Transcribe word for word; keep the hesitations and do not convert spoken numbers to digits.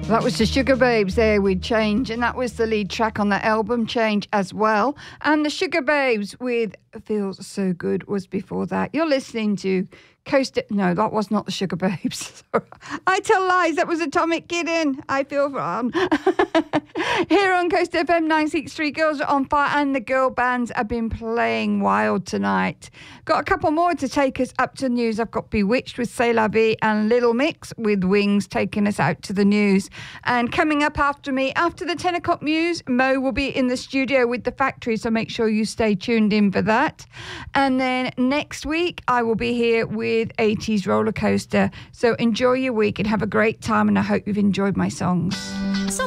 That was the Sugar Babes there with Change, and that was the lead track on the album Change as well. And the Sugar Babes with Feels So Good was before that. You're listening to Coast... No, that was not the Sugar Babes. I tell lies. That was Atomic Kitten. I feel fun. Here on Coast F M nine sixty-three, Girls Are On Fire, and the girl bands have been playing wild tonight. Got a couple more to take us up to the news. I've got Bewitched with C'est La Vie and Little Mix with Wings taking us out to the news. And coming up after me, after the ten o'clock news, Mo will be in the studio with The Factory, so make sure you stay tuned in for that. And then next week, I will be here with eighties Roller Coaster. So enjoy your week and have a great time, and I hope you've enjoyed my songs.